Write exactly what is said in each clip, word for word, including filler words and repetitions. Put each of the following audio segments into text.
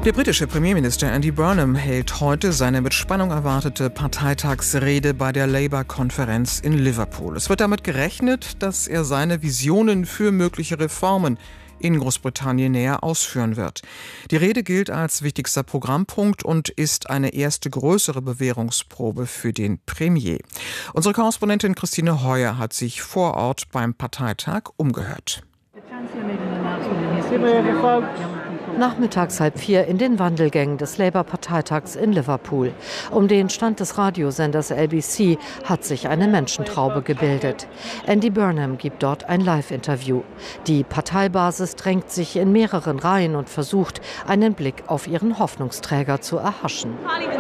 Der britische Premierminister Andy Burnham hält heute seine mit Spannung erwartete Parteitagsrede bei der Labour-Konferenz in Liverpool. Es wird damit gerechnet, dass er seine Visionen für mögliche Reformen in Großbritannien näher ausführen wird. Die Rede gilt als wichtigster Programmpunkt und ist eine erste größere Bewährungsprobe für den Premier. Unsere Korrespondentin Christine Heuer hat sich vor Ort beim Parteitag umgehört. Nachmittags halb vier in den Wandelgängen des Labour-Parteitags in Liverpool. Um den Stand des Radiosenders L B C hat sich eine Menschentraube gebildet. Andy Burnham gibt dort ein Live-Interview. Die Parteibasis drängt sich in mehreren Reihen und versucht, einen Blick auf ihren Hoffnungsträger zu erhaschen.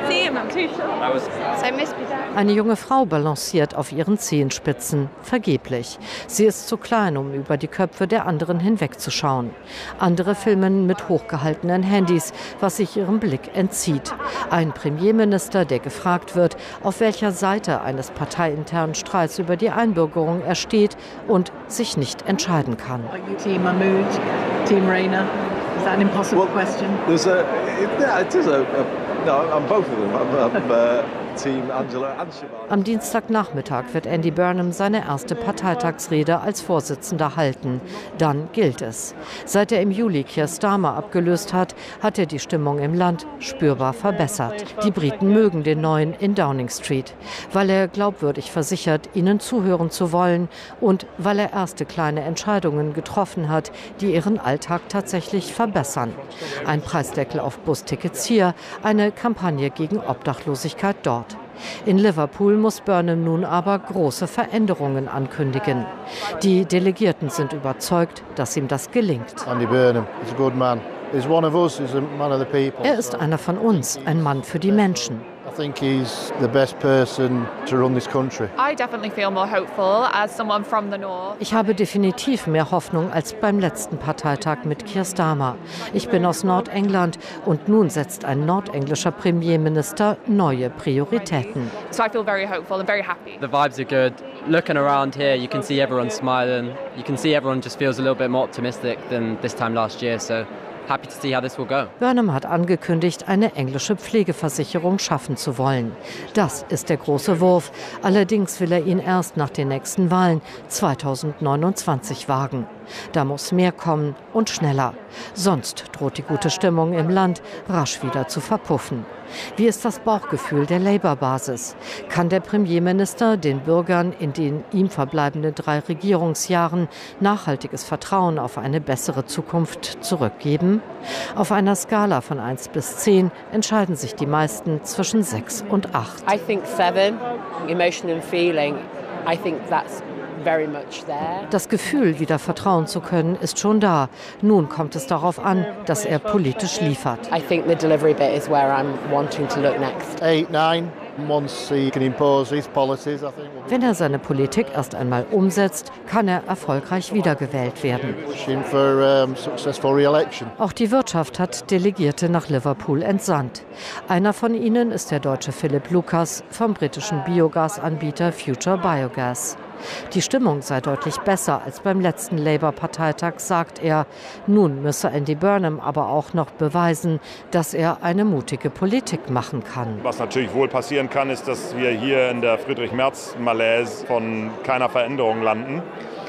Eine junge Frau balanciert auf ihren Zehenspitzen, vergeblich. Sie ist zu klein, um über die Köpfe der anderen hinwegzuschauen. Andere filmen mit hochgehaltenen Handys, was sich ihrem Blick entzieht. Ein Premierminister, der gefragt wird, auf welcher Seite eines parteiinternen Streits über die Einbürgerung er steht und sich nicht entscheiden kann. Team Mahmood, Team Rayner. Is that an impossible well, question? There's a, it, yeah, it is a, a, no, I'm both of them. I'm, I'm, uh, Team Angela and Siobhan. Am Dienstagnachmittag wird Andy Burnham seine erste Parteitagsrede als Vorsitzender halten. Dann gilt es. Seit er im Juli Keir Starmer abgelöst hat, hat er die Stimmung im Land spürbar verbessert. Die Briten mögen den Neuen in Downing Street, weil er glaubwürdig versichert, ihnen zuhören zu wollen und weil er erste kleine Entscheidungen getroffen hat, die ihren Alltag tatsächlich verbessern. Ein Preisdeckel auf Bustickets hier, eine Kampagne gegen Obdachlosigkeit dort. In Liverpool muss Burnham nun aber große Veränderungen ankündigen. Die Delegierten sind überzeugt, dass ihm das gelingt. Andy Burnham is a good man. He's one of us, he's a man of the people. Er ist einer von uns, ein Mann für die Menschen. I think he's the best person to run this country. I definitely feel more hopeful as someone from the north. Ich habe definitiv mehr Hoffnung als beim letzten Parteitag mit Keir Starmer. Ich bin aus Nordengland und nun setzt ein nordenglischer Premierminister neue Prioritäten. So I feel very hopeful and very happy. The vibes are good. Looking around here, you can see everyone smiling. You can see everyone just feels a little bit more optimistic than this time last year. So happy to see how this will go. Burnham hat angekündigt, eine englische Pflegeversicherung schaffen zu wollen. Das ist der große Wurf. Allerdings will er ihn erst nach den nächsten Wahlen zweitausendneunundzwanzig wagen. Da muss mehr kommen und schneller. Sonst droht die gute Stimmung im Land rasch wieder zu verpuffen. Wie ist das Bauchgefühl der Labour-Basis? Kann der Premierminister den Bürgern in den ihm verbleibenden drei Regierungsjahren nachhaltiges Vertrauen auf eine bessere Zukunft zurückgeben? Auf einer Skala von eins bis zehn entscheiden sich die meisten zwischen sechs und acht. I think seven, emotion and feeling. I think that's very much there. Das Gefühl, wieder vertrauen zu können, ist schon da. Nun kommt es darauf an, dass er politisch liefert. I think the delivery bit is where I'm wanting to look next. Eight, nine. Once he can impose his policies, I think. Wenn er seine Politik erst einmal umsetzt, kann er erfolgreich wiedergewählt werden. For, um, successful re-election. Auch die Wirtschaft hat Delegierte nach Liverpool entsandt. Einer von ihnen ist der Deutsche Philipp Lucas vom britischen Biogasanbieter Future Biogas. Die Stimmung sei deutlich besser als beim letzten Labour-Parteitag, sagt er. Nun müsse Andy Burnham aber auch noch beweisen, dass er eine mutige Politik machen kann. Was natürlich wohl passieren kann, ist, dass wir hier in der Friedrich-Merz-Malaise von keiner Veränderung landen.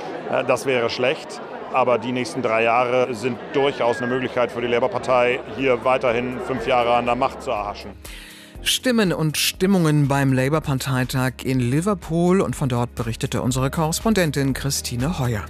Das wäre schlecht. Aber die nächsten drei Jahre sind durchaus eine Möglichkeit für die Labour-Partei, hier weiterhin fünf Jahre an der Macht zu erhaschen. Stimmen und Stimmungen beim Labour-Parteitag in Liverpool und von dort berichtete unsere Korrespondentin Christine Heuer.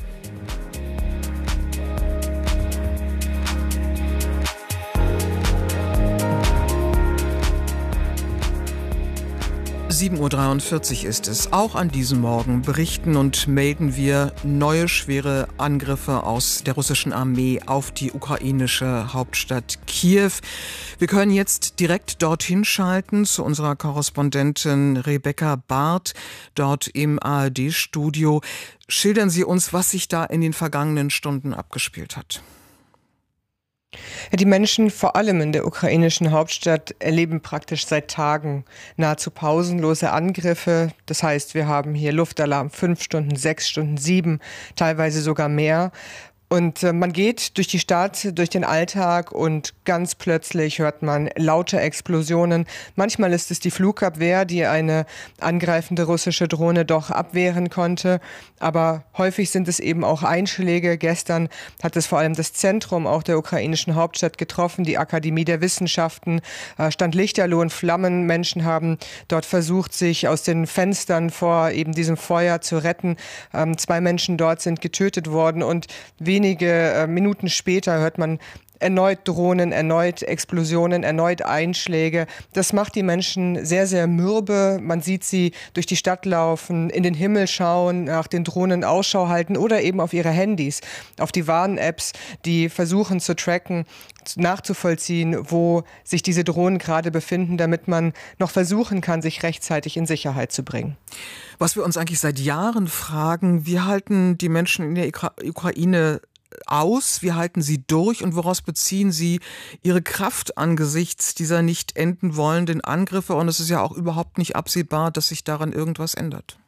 sieben Uhr dreiundvierzig ist es. Auch an diesem Morgen berichten und melden wir neue schwere Angriffe aus der russischen Armee auf die ukrainische Hauptstadt Kiew. Wir können jetzt direkt dorthin schalten zu unserer Korrespondentin Rebecca Barth, dort im A R D-Studio. Schildern Sie uns, was sich da in den vergangenen Stunden abgespielt hat. Die Menschen, vor allem in der ukrainischen Hauptstadt, erleben praktisch seit Tagen nahezu pausenlose Angriffe. Das heißt, wir haben hier Luftalarm fünf Stunden, sechs Stunden, sieben, teilweise sogar mehr. Und äh, man geht durch die Stadt, durch den Alltag und ganz plötzlich hört man laute Explosionen. Manchmal ist es die Flugabwehr, die eine angreifende russische Drohne doch abwehren konnte. Aber häufig sind es eben auch Einschläge. Gestern hat es vor allem das Zentrum auch der ukrainischen Hauptstadt getroffen. Die Akademie der Wissenschaften äh, stand lichterloh in Flammen. Menschen haben dort versucht, sich aus den Fenstern vor eben diesem Feuer zu retten. Ähm, zwei Menschen dort sind getötet worden und wie Wenige äh, Minuten später hört man erneut Drohnen, erneut Explosionen, erneut Einschläge. Das macht die Menschen sehr, sehr mürbe. Man sieht sie durch die Stadt laufen, in den Himmel schauen, nach den Drohnen Ausschau halten oder eben auf ihre Handys, auf die Warn-Apps, die versuchen zu tracken, nachzuvollziehen, wo sich diese Drohnen gerade befinden, damit man noch versuchen kann, sich rechtzeitig in Sicherheit zu bringen. Was wir uns eigentlich seit Jahren fragen, wie halten die Menschen in der Ukraine aus, wie halten sie durch und woraus beziehen sie ihre Kraft angesichts dieser nicht enden wollenden Angriffe? Und es ist ja auch überhaupt nicht absehbar, dass sich daran irgendwas ändert.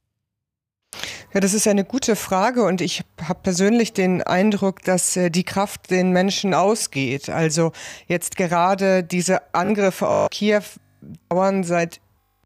Ja, das ist eine gute Frage und ich habe persönlich den Eindruck, dass äh, die Kraft den Menschen ausgeht. Also jetzt gerade diese Angriffe auf Kiew dauern seit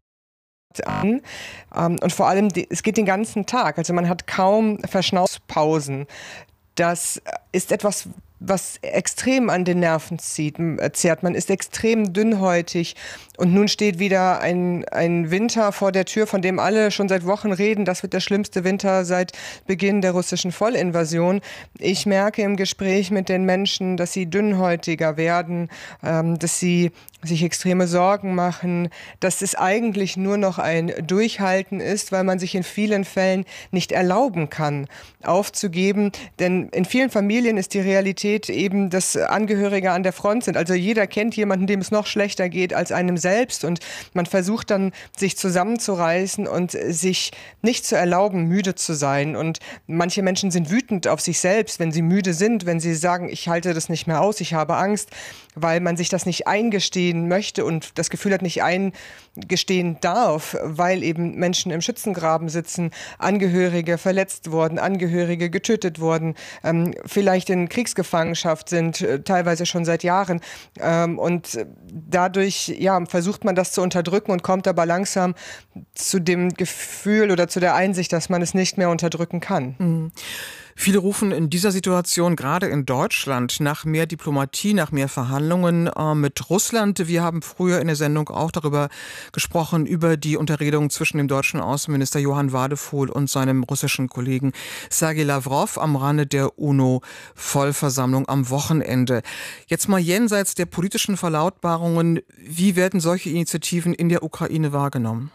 an ähm, und vor allem, die, es geht den ganzen Tag. Also man hat kaum Verschnaufpausen. Das ist etwas, was extrem an den Nerven zieht, zehrt. Man ist extrem dünnhäutig und nun steht wieder ein, ein Winter vor der Tür, von dem alle schon seit Wochen reden. Das wird der schlimmste Winter seit Beginn der russischen Vollinvasion. Ich merke im Gespräch mit den Menschen, dass sie dünnhäutiger werden, ähm, dass sie sich extreme Sorgen machen, dass es eigentlich nur noch ein Durchhalten ist, weil man sich in vielen Fällen nicht erlauben kann, aufzugeben. Denn in vielen Familien ist die Realität eben, dass Angehörige an der Front sind. Also jeder kennt jemanden, dem es noch schlechter geht als einem selbst. Und man versucht dann, sich zusammenzureißen und sich nicht zu erlauben, müde zu sein. Und manche Menschen sind wütend auf sich selbst, wenn sie müde sind, wenn sie sagen, ich halte das nicht mehr aus, ich habe Angst, weil man sich das nicht eingestehen möchte und das Gefühl hat, nicht eingestehen darf, weil eben Menschen im Schützengraben sitzen, Angehörige verletzt worden, Angehörige getötet worden, ähm, vielleicht in Kriegsgefangenschaft sind, äh, teilweise schon seit Jahren. Ähm, und dadurch ja, versucht man das zu unterdrücken und kommt aber langsam zu dem Gefühl oder zu der Einsicht, dass man es nicht mehr unterdrücken kann. Mhm. Viele rufen in dieser Situation, gerade in Deutschland, nach mehr Diplomatie, nach mehr Verhandlungen äh, mit Russland. Wir haben früher in der Sendung auch darüber gesprochen, über die Unterredung zwischen dem deutschen Außenminister Johann Wadephul und seinem russischen Kollegen Sergei Lavrov am Rande der UNO-Vollversammlung am Wochenende. Jetzt mal jenseits der politischen Verlautbarungen, wie werden solche Initiativen in der Ukraine wahrgenommen?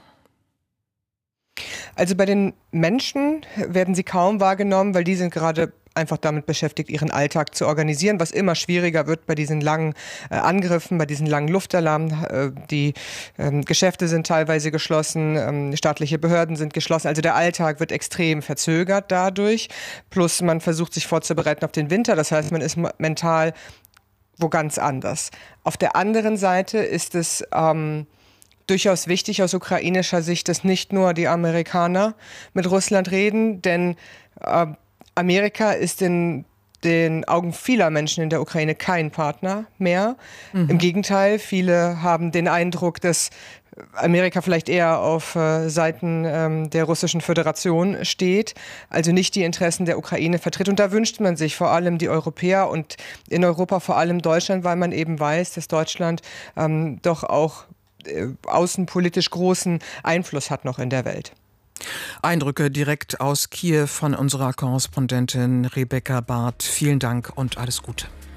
Also bei den Menschen werden sie kaum wahrgenommen, weil die sind gerade einfach damit beschäftigt, ihren Alltag zu organisieren, was immer schwieriger wird bei diesen langen äh, Angriffen, bei diesen langen Luftalarmen. Äh, die ähm, Geschäfte sind teilweise geschlossen, ähm, staatliche Behörden sind geschlossen. Also der Alltag wird extrem verzögert dadurch. Plus man versucht sich vorzubereiten auf den Winter. Das heißt, man ist mental wo ganz anders. Auf der anderen Seite ist es ähm, durchaus wichtig aus ukrainischer Sicht, dass nicht nur die Amerikaner mit Russland reden, denn äh, Amerika ist in den Augen vieler Menschen in der Ukraine kein Partner mehr. Mhm. Im Gegenteil, viele haben den Eindruck, dass Amerika vielleicht eher auf äh, Seiten ähm, der Russischen Föderation steht, also nicht die Interessen der Ukraine vertritt. Und da wünscht man sich vor allem die Europäer und in Europa vor allem Deutschland, weil man eben weiß, dass Deutschland ähm, doch auch äh, außenpolitisch großen Einfluss hat noch in der Welt. Eindrücke direkt aus Kiew von unserer Korrespondentin Rebecca Barth. Vielen Dank und alles Gute.